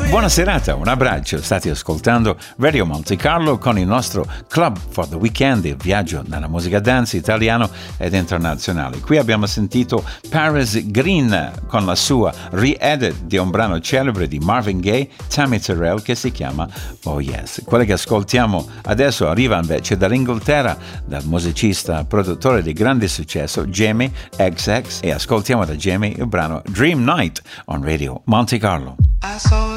Buona serata, un abbraccio. State ascoltando Radio Monte Carlo con il nostro Club for the Weekend, il viaggio nella musica dance italiano ed internazionale. Qui abbiamo sentito Paris Green con la sua re-edit di un brano celebre di Marvin Gaye, Tammy Terrell, che si chiama Oh Yes. Quella che ascoltiamo adesso arriva invece dall'Inghilterra, dal musicista produttore di grande successo Jamie XX, e ascoltiamo da Jamie il brano Dream Night on Radio Monte Carlo. I saw